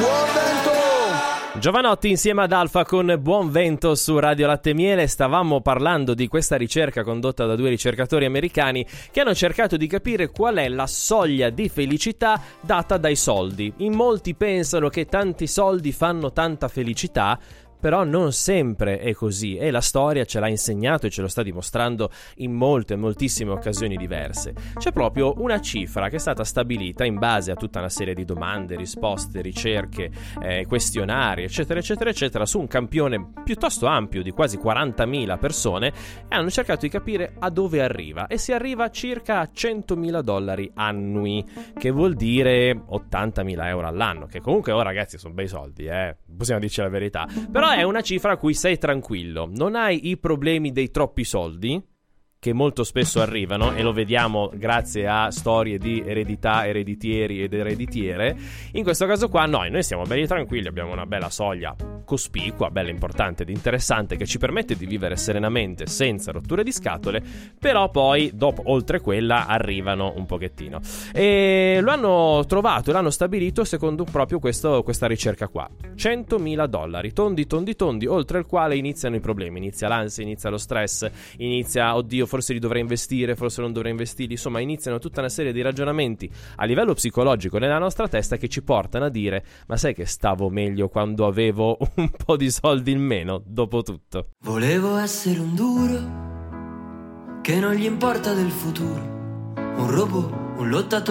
Giovanotti insieme ad Alfa con Buon Vento su Radio Latte Miele. Stavamo parlando di questa ricerca condotta da 2 ricercatori americani che hanno cercato di capire qual è la soglia di felicità data dai soldi. In molti pensano che tanti soldi fanno tanta felicità, però non sempre è così e la storia ce l'ha insegnato e ce lo sta dimostrando in moltissime occasioni diverse. C'è proprio una cifra che è stata stabilita in base a tutta una serie di domande, risposte, ricerche, questionari, eccetera, su un campione piuttosto ampio di quasi 40.000 persone, e hanno cercato di capire a dove arriva, e si arriva circa a $100.000 annui, che vuol dire 80.000 euro all'anno, che comunque, oh ragazzi, sono bei soldi, possiamo dirci la verità, però è una cifra a cui sei tranquillo, non hai i problemi dei troppi soldi, che molto spesso arrivano, e lo vediamo grazie a storie di eredità, ereditieri ed ereditiere. In questo caso qua noi siamo belli tranquilli, abbiamo una bella soglia cospicua, bella, importante ed interessante, che ci permette di vivere serenamente senza rotture di scatole, però poi dopo, oltre quella, arrivano un pochettino, e lo hanno trovato e l'hanno stabilito secondo proprio questa ricerca qua: $100.000 tondi, oltre il quale iniziano i problemi, inizia l'ansia, inizia lo stress, inizia, oddio, forse li dovrei investire, forse non dovrei investirli, insomma iniziano tutta una serie di ragionamenti a livello psicologico nella nostra testa che ci portano a dire: ma sai che stavo meglio quando avevo un po' di soldi in meno, dopo tutto. Volevo essere un duro che non gli importa del futuro, un robot, un lottatore